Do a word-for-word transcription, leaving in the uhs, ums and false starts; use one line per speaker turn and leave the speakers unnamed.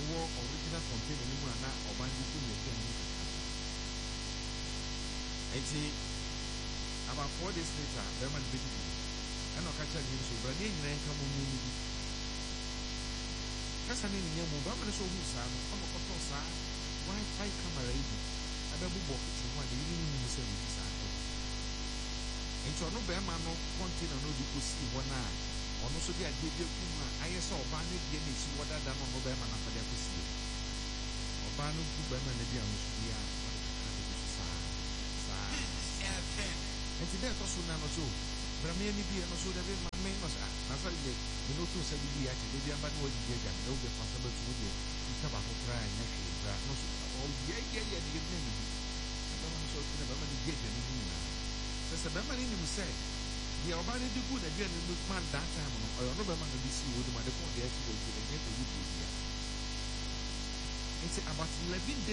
ɛwɔ original container no mu a na ɔban de gu ne aduane mu kakra. Enti about four days later bɛrima no bɛdidi ɛna ɔka kyerɛ ne nso brɛ ne nyinaa nka mo mu bi kasa ne nyinaa mu bɛrima no so ɔhu saa no ɔna ɔkɔtɔ saa wifi camera yi bi abɛbobɔ kitchen ho a ne yiri mu sɛ biribi saa nti ɔno bɛrima no container no de kɔsii hɔ no a ɔno nso de adeɛ bi agu mu a ayɛ sɛ ɔbaa no deɛ na ɛsi wɔ dada no ɔno bɛrima no afɔde akɔsie ɔbaa no gu bɛrima no bi a no so bi a ɔde kakra de bi so saa saa nti dɛ ɛtɔ so na no so brɛma ani bi no so de bi ma me no sa na sa de me no to sɛ bi bi akyɛ de bi aba no wɔ gye gya na wo bɛ fa sɛ bɛtu wo de nta ba ko kra nya hwee bra no so ɔ yɛ yɛ yɛ de yɛ ne bi bɛrima no so de bɛrima no gye gya ne ni na sɛ sɛ bɛrima no nim sɛ deɛ ɔbaa no de gu n'aduane no ma that time no ɔyɛ ɔno bɛrima no de si wɔ de ma de kɔn de akyi wɔ gye ɛnyɛ ɛwu de bia nti about eleven days